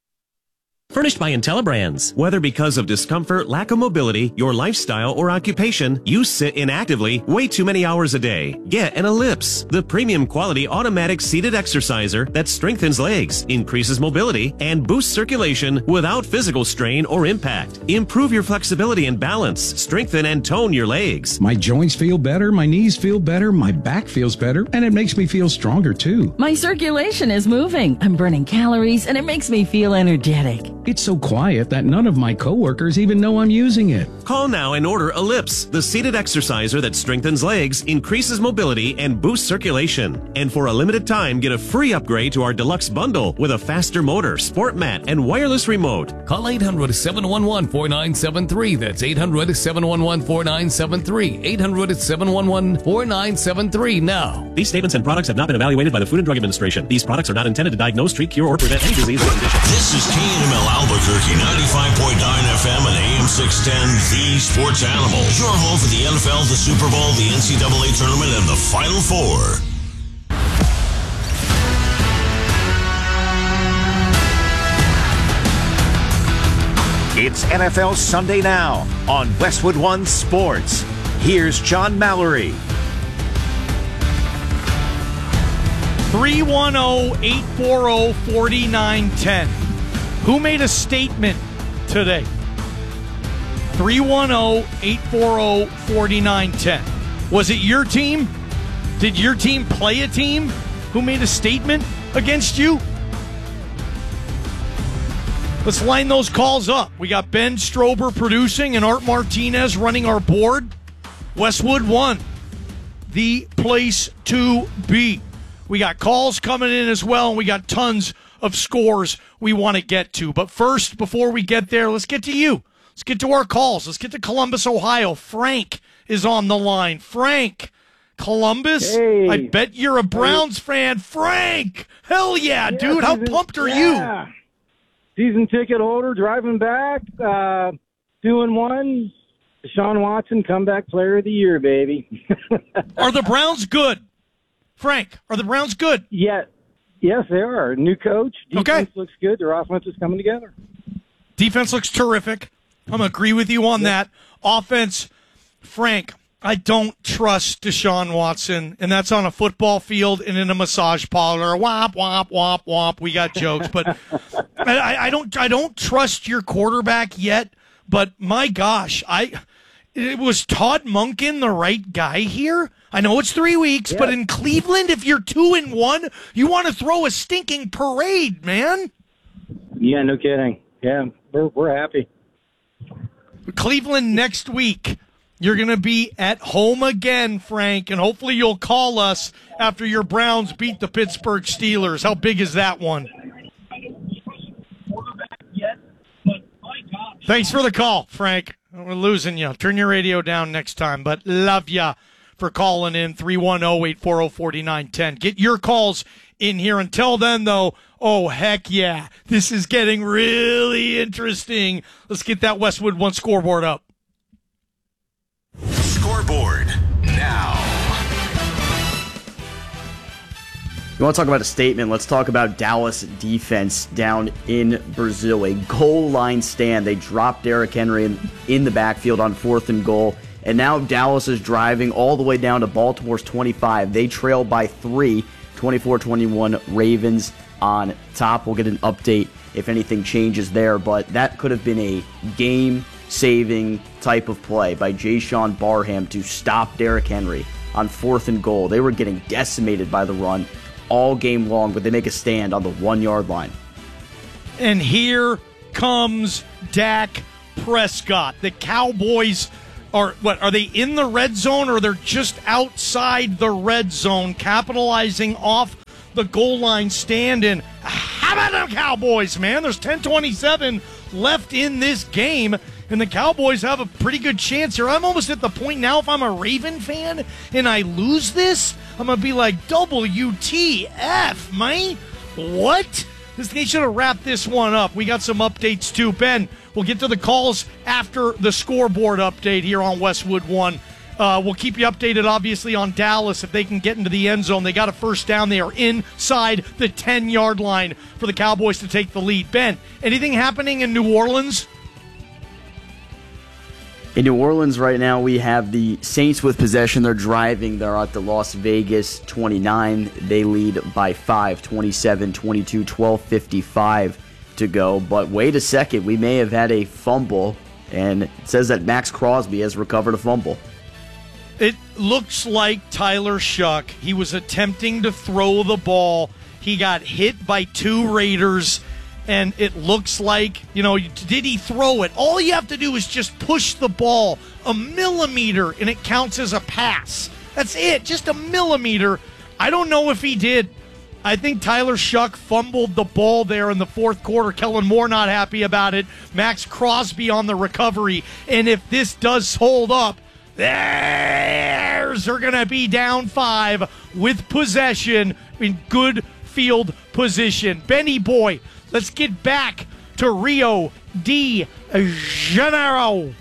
Furnished by IntelliBrands. Whether because of discomfort, lack of mobility, your lifestyle, or occupation, you sit inactively way too many hours a day. Get an Ellipse, the premium quality automatic seated exerciser that strengthens legs, increases mobility, and boosts circulation without physical strain or impact. Improve your flexibility and balance, strengthen and tone your legs. My joints feel better, my knees feel better, my back feels better, and it makes me feel stronger too. My circulation is moving. I'm burning calories, and it makes me feel energetic. It's so quiet that none of my coworkers even know I'm using it. Call now and order Ellipse, the seated exerciser that strengthens legs, increases mobility, and boosts circulation. And for a limited time, get a free upgrade to our deluxe bundle with a faster motor, sport mat, and wireless remote. Call eight hundred, seven one one, four nine seven three. That's eight hundred, seven one one, four nine seven three. eight hundred, seven one one, four nine seven three now. These statements and products have not been evaluated by the Food and Drug Administration. These products are not intended to diagnose, treat, cure, or prevent any disease or condition. This is K N M L Albuquerque, ninety-five point nine F M and A M six ten, the Sports Animal. Your home for the N F L, the Super Bowl, the N C double A Tournament, and the Final Four. It's N F L Sunday Now on Westwood One Sports. Here's John Mallory. three one zero, eight four zero, four nine one zero. Who made a statement today? three one zero, eight four zero, four nine one zero. Was it your team? Did your team play a team who made a statement against you? Let's line those calls up. We got Ben Strober producing and Art Martinez running our board. Westwood One, the place to be. We got calls coming in as well, and we got tons of scores we want to get to. But first, before we get there, let's get to you. Let's get to our calls. Let's get to Columbus, Ohio. Frank is on the line. Frank, Columbus, hey. I bet you're a Browns hey. fan. Frank, hell yeah, yeah dude. How pumped are yeah. you? Season ticket holder, driving back, uh, two and one. Deshaun Watson, comeback player of the year, baby. Are the Browns good? Frank, are the Browns good? Yeah. Yes, they are. New coach. Defense okay. looks good. Their offense is coming together. Defense looks terrific. I'm going to agree with you on yep. that. Offense, Frank, I don't trust Deshaun Watson, and that's on a football field and in a massage parlor. Womp, womp, womp, womp. We got jokes, but I, I don't I don't trust your quarterback yet, but my gosh, I it was Todd Monken the right guy here? I know it's three weeks, yeah. but in Cleveland, if you're two and one, you want to throw a stinking parade, man. Yeah, no kidding. Yeah, we're we're happy. Cleveland next week. You're going to be at home again, Frank, and hopefully you'll call us after your Browns beat the Pittsburgh Steelers. How big is that one? Thanks for the call, Frank. We're losing you. Turn your radio down next time, but love ya for calling in three one zero, eight four zero, four nine one zero. Get your calls in here. Until then, though, oh, heck yeah. This is getting really interesting. Let's get that Westwood One scoreboard up. Scoreboard now. You want to talk about a statement? Let's talk about Dallas defense down in Brazil. A goal line stand. They dropped Derrick Henry in, in the backfield on fourth and goal. And now Dallas is driving all the way down to Baltimore's twenty-five. They trail by three, twenty-four twenty-one Ravens on top. We'll get an update if anything changes there. But that could have been a game-saving type of play by Jayshon Barham to stop Derrick Henry on fourth and goal. They were getting decimated by the run all game long, but they make a stand on the one-yard line. And here comes Dak Prescott. The Cowboys are, what, are they in the red zone, or they're just outside the red zone, capitalizing off the goal line stand? And how about them Cowboys, man? There's ten twenty-seven left in this game, and the Cowboys have a pretty good chance here. I'm almost at the point now, if I'm a Raven fan and I lose this, I'm going to be like, W T F, man. What? This, they should have wrapped this one up. We got some updates, too. Ben, we'll get to the calls after the scoreboard update here on Westwood One. Uh, we'll keep you updated, obviously, on Dallas if they can get into the end zone. They got a first down. They are inside the ten-yard line for the Cowboys to take the lead. Ben, anything happening in New Orleans? In New Orleans right now, we have the Saints with possession. They're driving. They're at the Las Vegas twenty-nine. They lead by five, twenty-seven twenty-two, twelve fifty-five to go. But wait a second. We may have had a fumble, and it says that Max Crosby has recovered a fumble. It looks like Tyler Shuck. He was attempting to throw the ball. He got hit by two Raiders. And it looks like, you know, did he throw it? All you have to do is just push the ball a millimeter, and it counts as a pass. That's it, just a millimeter. I don't know if he did. I think Tyler Shuck fumbled the ball there in the fourth quarter. Kellen Moore not happy about it. Max Crosby on the recovery. And if this does hold up, there's, they're going to be down five with possession in good field position. Benny Boy, let's get back to Rio de Janeiro.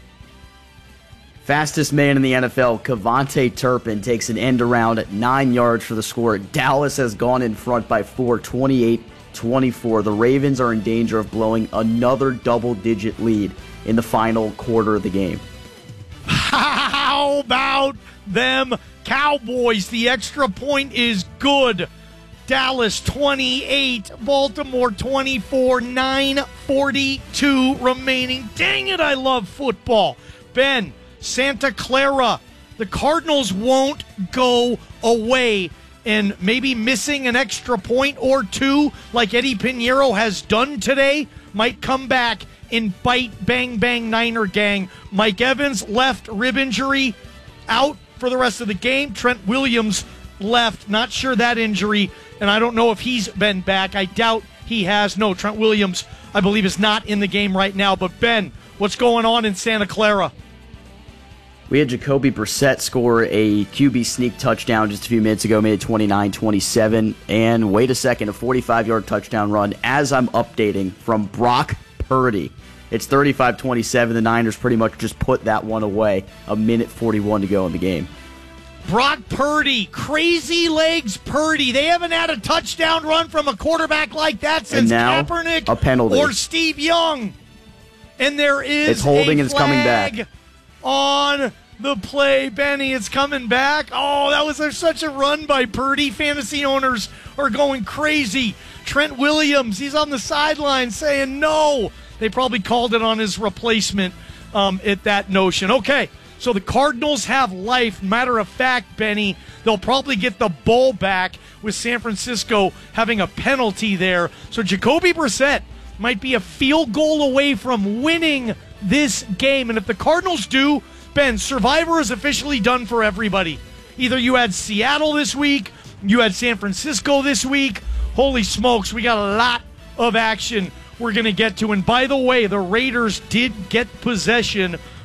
Fastest man in the N F L, Kevontae Turpin, takes an end around at nine yards for the score. Dallas has gone in front by four, twenty-eight twenty-four. The Ravens are in danger of blowing another double-digit lead in the final quarter of the game. How about them Cowboys? The extra point is good. Dallas twenty-eight, Baltimore twenty-four, nine forty-two remaining. Dang it, I love football. Ben, Santa Clara, the Cardinals won't go away, and maybe missing an extra point or two like Eddie Pinheiro has done today might come back and bite Bang Bang Niner gang. Mike Evans, left rib injury, out for the rest of the game. Trent Williams left, not sure that injury, and I don't know if he's been back. I doubt he has. No, Trent Williams, I believe, is not in the game right now. But Ben, what's going on in Santa Clara? We had Jacoby Brissett score a Q B sneak touchdown just a few minutes ago, made it twenty-nine twenty-seven. And wait a second, a forty-five-yard touchdown run as I'm updating from Brock Purdy. It's thirty-five twenty-seven. The Niners pretty much just put that one away. A minute forty-one to go in the game. Brock Purdy, crazy legs Purdy. They haven't had a touchdown run from a quarterback like that since Kaepernick a penalty. or Steve Young. And there is it's holding a and it's coming back on the play. Benny, it's coming back. Oh, that was there's such a run by Purdy. Fantasy owners are going crazy. Trent Williams, he's on the sideline saying no. They probably called it on his replacement um, at that notion. Okay. So the Cardinals have life. Matter of fact, Benny, they'll probably get the ball back with San Francisco having a penalty there. So Jacoby Brissett might be a field goal away from winning this game. And if the Cardinals do, Ben, Survivor is officially done for everybody. Either you had Seattle this week, you had San Francisco this week. Holy smokes, we got a lot of action we're going to get to. And by the way, the Raiders did get possession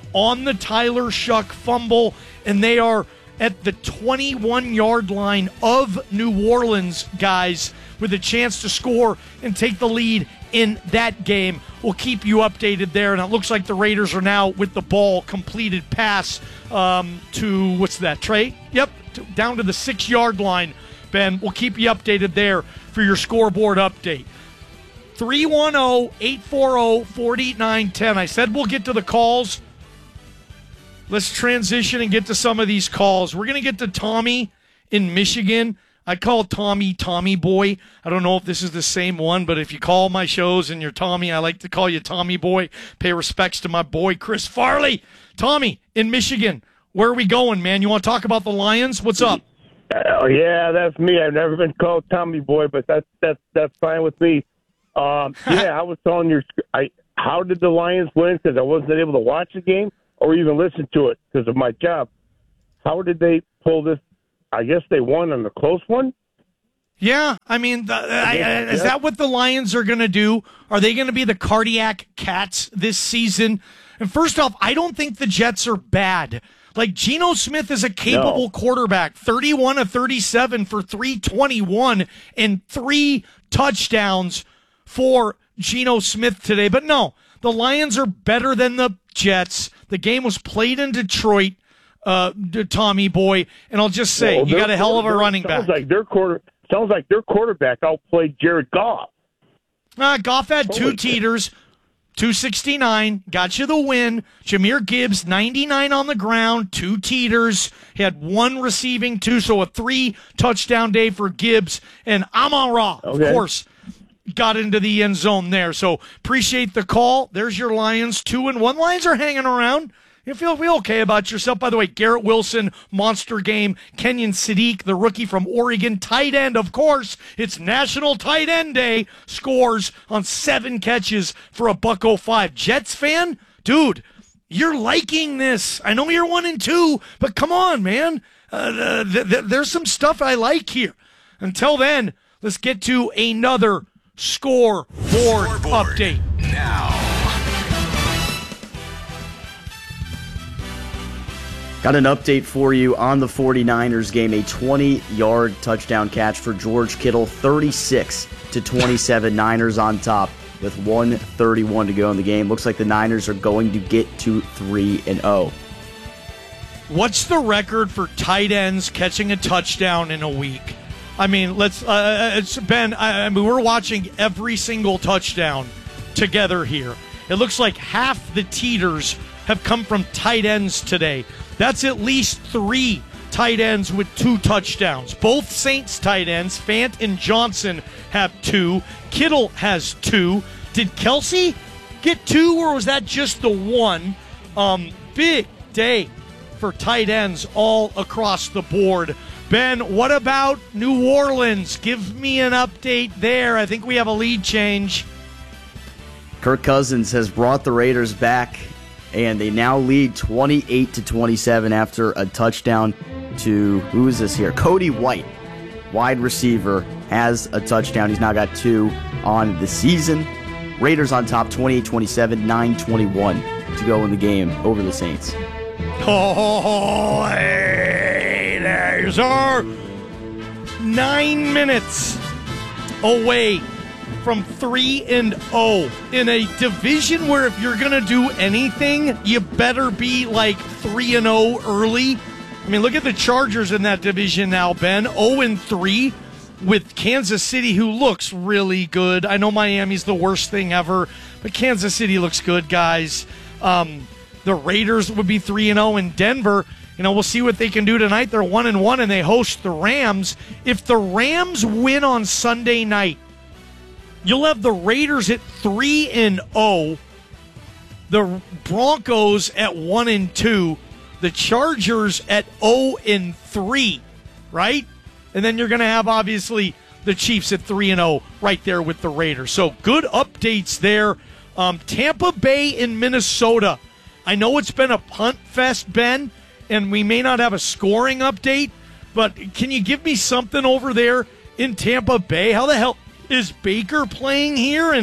on the Tyler Shuck fumble, and they are at the twenty-one-yard line of New Orleans, guys, with a chance to score and take the lead in that game. We'll keep you updated there, and it looks like the Raiders are now with the ball, completed pass um, to, what's that, Trey? Yep, to, down to the six-yard line, Ben. We'll keep you updated there for your scoreboard update. three one zero, eight four zero, four nine one zero. I said we'll get to the calls. Let's transition and get to some of these calls. We're going to get to Tommy in Michigan. I call Tommy Tommy Boy. I don't know if this is the same one, but if you call my shows and you're Tommy, I like to call you Tommy Boy. Pay respects to my boy, Chris Farley. Tommy in Michigan, where are we going, man? You want to talk about the Lions? What's up? Oh, uh, yeah, that's me. I've never been called Tommy Boy, but that's that's that's fine with me. Um, yeah, I was telling you, I, how did the Lions win? Because I wasn't able to watch the game or even listen to it because of my job. How did they pull this? I guess they won on a close one. Yeah, I mean, the, I, I, is that what the Lions are going to do? Are they going to be the cardiac cats this season? And first off, I don't think the Jets are bad. Like, Geno Smith is a capable no. quarterback, thirty-one of thirty-seven for three twenty-one and three touchdowns for Geno Smith today. But no, the Lions are better than the Jets. The game was played in Detroit, uh, Tommy Boy, and I'll just say, well, you got a hell of a running sounds back. Like their quarter, sounds like their quarterback outplayed Jared Goff. Uh, Goff had Holy two shit. teeters, two sixty-nine, got you the win. Jahmyr Gibbs, ninety-nine on the ground, two teeters. He had one receiving, two, so a three-touchdown day for Gibbs. And Amon-Ra, okay. of course, got into the end zone there. So appreciate the call. There's your Lions, two and one. Lions are hanging around. You feel, feel okay about yourself. By the way, Garrett Wilson, monster game. Kenyon Sadiq, the rookie from Oregon, tight end, of course. It's National Tight End Day. Scores on seven catches for a buck oh five. Jets fan? Dude, you're liking this. I know you're one and two, but come on, man. Uh, th- th- there's some stuff I like here. Until then, let's get to another scoreboard, scoreboard update. Now. Got an update for you on the 49ers game. A twenty-yard touchdown catch for George Kittle, thirty-six to twenty-seven. Niners on top with one thirty-one to go in the game. Looks like the Niners are going to get to three and oh. What's the record for tight ends catching a touchdown in a week? I mean, let's. Uh, it's Ben. I, I mean, we're watching every single touchdown together here. It looks like half the teeters have come from tight ends today. That's at least three tight ends with two touchdowns. Both Saints tight ends, Fant and Johnson, have two. Kittle has two. Did Kelsey get two, or was that just the one? Um, big day for tight ends all across the board. Ben, what about New Orleans? Give me an update there. I think we have a lead change. Kirk Cousins has brought the Raiders back, and they now lead twenty-eight to twenty-seven after a touchdown to, who is this here? Cody White, wide receiver, has a touchdown. He's now got two on the season. Raiders on top, twenty-eight twenty-seven, nine twenty-one to go in the game over the Saints. Oh, Raiders are nine minutes away from three and oh in a division where if you're going to do anything, you better be like three and oh early. I mean, look at the Chargers in that division now, Ben. oh and three with Kansas City, who looks really good. I know Miami's the worst thing ever, but Kansas City looks good, guys. Um, the Raiders would be three and oh in Denver. You know, we'll see what they can do tonight. They're one and one, and they host the Rams. If the Rams win on Sunday night, you'll have the Raiders at three and oh, the Broncos at one and two, the Chargers at oh and three, right? And then you're going to have, obviously, the Chiefs at three and oh right there with the Raiders. So good updates there. Um, Tampa Bay in Minnesota. I know it's been a punt fest, Ben, and we may not have a scoring update, but can you give me something over there in Tampa Bay? How the hell is Baker playing here? And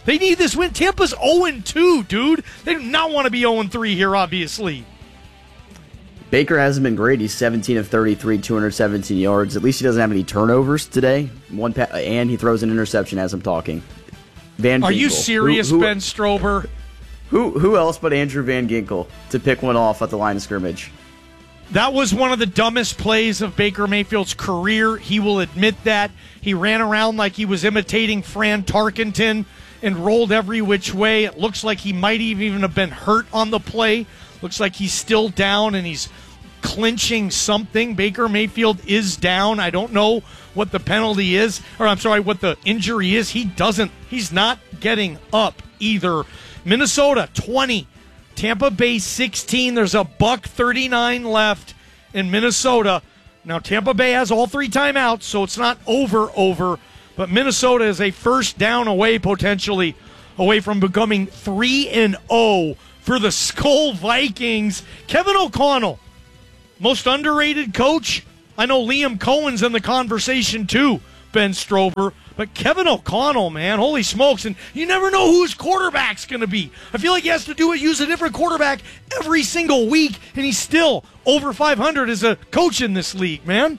They need this win. Tampa's oh and two, dude. They do not want to be oh and three here, obviously. Baker hasn't been great. He's seventeen of thirty-three, two hundred seventeen yards. At least he doesn't have any turnovers today. One pa- And he throws an interception as I'm talking. Van Are Ginkel. you serious, who, who, Ben Strober? Who, who else but Andrew Van Ginkel to pick one off at the line of scrimmage? That was one of the dumbest plays of Baker Mayfield's career. He will admit that. He ran around like he was imitating Fran Tarkenton and rolled every which way. It looks like he might even have been hurt on the play. Looks like he's still down and he's clinching something. Baker Mayfield is down. I don't know what the penalty is, or I'm sorry, what the injury is. He doesn't, he's not getting up either. Minnesota twenty, Tampa Bay sixteen. There's a buck thirty-nine left in Minnesota. Now Tampa Bay has all three timeouts, so it's not over over, but Minnesota is a first down away, potentially away from becoming three and oh for the Skull Vikings. Kevin O'Connell, most underrated coach. I know Liam Cohen's in the conversation too, Ben Strober. But Kevin O'Connell, man, holy smokes. And you never know who his quarterback's going to be. I feel like he has to do it, use a different quarterback every single week, and he's still over five hundred as a coach in this league, man.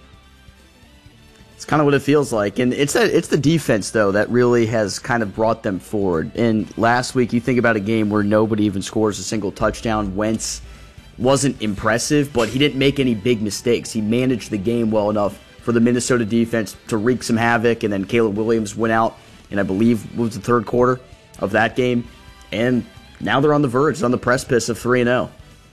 It's kind of what it feels like. And it's a, it's the defense, though, that really has kind of brought them forward. And last week, you think about a game where nobody even scores a single touchdown. Wentz wasn't impressive, but he didn't make any big mistakes. He managed the game well enough for the Minnesota defense to wreak some havoc, and then Caleb Williams went out, and I believe was the third quarter of that game, and now they're on the verge, on the precipice of three and oh.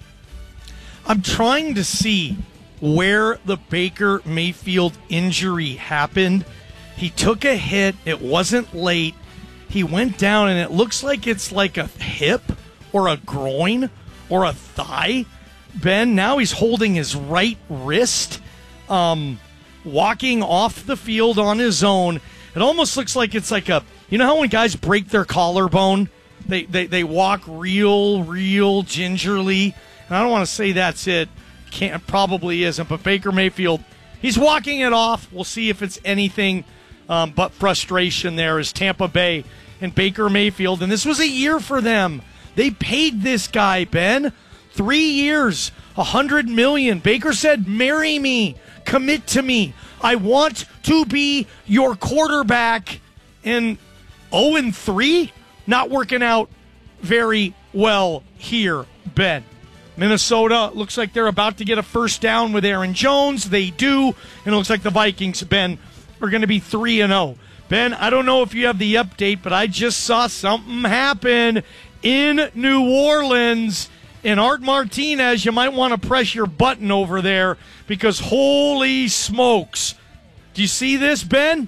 I'm trying to see where the Baker Mayfield injury happened. He took a hit. It wasn't late. He went down, and it looks like it's like a hip or a groin or a thigh. Ben, now he's holding his right wrist. Um... walking off the field on his own. It almost looks like it's like a, you know how when guys break their collarbone, they, they, they walk real, real gingerly? And I don't want to say that's it. Can't, probably isn't. But Baker Mayfield, he's walking it off. We'll see if it's anything um, but frustration there as Tampa Bay and Baker Mayfield. And this was a year for them. They paid this guy, Ben. Three years, one hundred million dollars. Baker said, marry me. Commit to me. I want to be your quarterback. And oh and three? Not working out very well here, Ben. Minnesota looks like they're about to get a first down with Aaron Jones. They do. And it looks like the Vikings, Ben, are going to be three and oh. Ben, I don't know if you have the update, but I just saw something happen in New Orleans. And Art Martinez, you might want to press your button over there because holy smokes. Do you see this, Ben?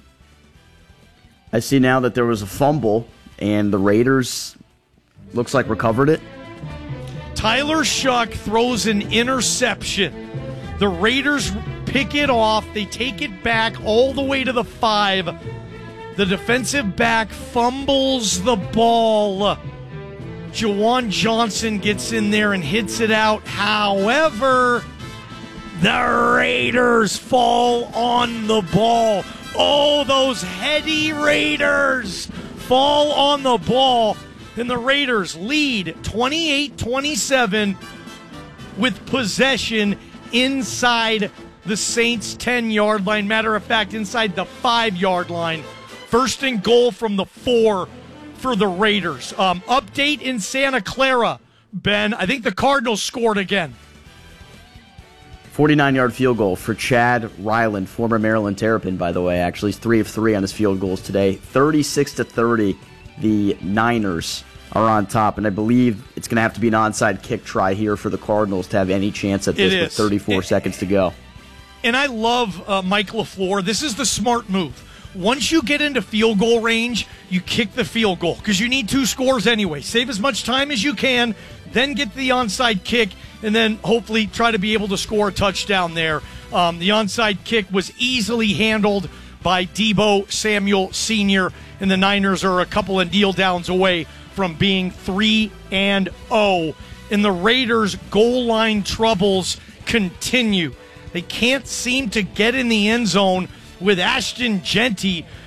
I see now that there was a fumble, and the Raiders looks like recovered it. Tyler Shuck throws an interception. The Raiders pick it off. They take it back all the way to the five. The defensive back fumbles the ball. Jawan Johnson gets in there and hits it out. However, the Raiders fall on the ball. Oh, those heady Raiders fall on the ball. And the Raiders lead twenty-eight twenty-seven with possession inside the Saints' ten-yard line. Matter of fact, inside the five-yard line. First and goal from the four for the Raiders. Um, update in Santa Clara, Ben. I think the Cardinals scored again. forty-nine-yard field goal for Chad Ryland, former Maryland Terrapin, by the way. Actually, he's three of three on his field goals today. thirty-six to thirty, the Niners are on top, and I believe it's going to have to be an onside kick try here for the Cardinals to have any chance at this with thirty-four it, seconds to go. And I love uh, Mike LaFleur. This is the smart move. Once you get into field goal range, you kick the field goal because you need two scores anyway. Save as much time as you can, then get the onside kick, and then hopefully try to be able to score a touchdown there. Um, the onside kick was easily handled by Deebo Samuel Senior, and the Niners are a couple of kneel downs away from being three and oh. And the Raiders' goal line troubles continue. They can't seem to get in the end zone with Ashton Genty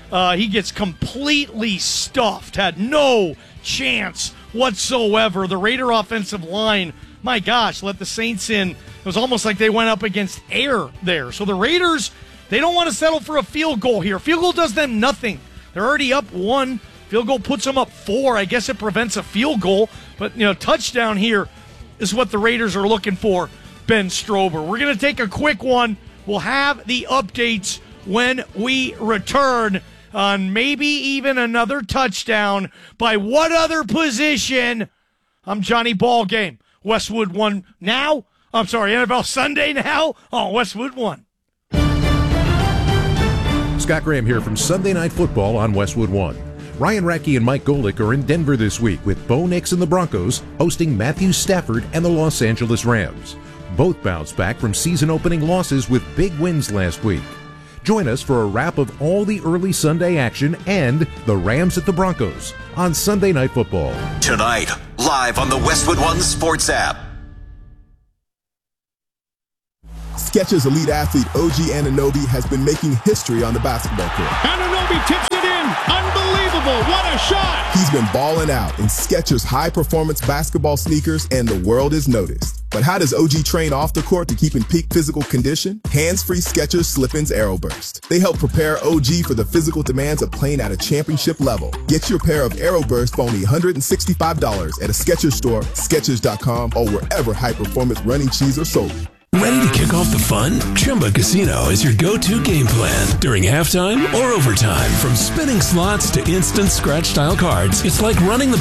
Uh, he gets completely stuffed, had no chance whatsoever. The Raider offensive line, my gosh, let the Saints in. It was almost like they went up against air there. So the Raiders, they don't want to settle for a field goal here. Field goal does them nothing. They're already up one. Field goal puts them up four. I guess it prevents a field goal. But, you know, touchdown here is what the Raiders are looking for, Ben Strober. We're going to take a quick one. We'll have the updates when we return on maybe even another touchdown. By what other position? I'm Johnny Ballgame. Westwood One now. I'm sorry, N F L Sunday now on Westwood One. Scott Graham here from Sunday Night Football on Westwood One. Ryan Rackey and Mike Golick are in Denver this week with Bo Nix and the Broncos hosting Matthew Stafford and the Los Angeles Rams. Both bounced back from season-opening losses with big wins last week. Join us for a wrap of all the early Sunday action and the Rams at the Broncos on Sunday Night Football. Tonight, live on the Westwood One Sports app. Skechers elite athlete O G Anunoby has been making history on the basketball court. Anunoby tips it in. Unbelievable. What a shot. He's been balling out in Skechers high-performance basketball sneakers, and the world is noticed. But how does O G train off the court to keep in peak physical condition? Hands-free Skechers Slip-ins Aeroburst. They help prepare O G for the physical demands of playing at a championship level. Get your pair of Aeroburst for only one hundred sixty-five dollars at a Skechers store, Skechers dot com, or wherever high-performance running shoes are sold. Ready to kick off the fun? Chumba Casino is your go-to game plan during halftime or overtime. From spinning slots to instant scratch-style cards, it's like running the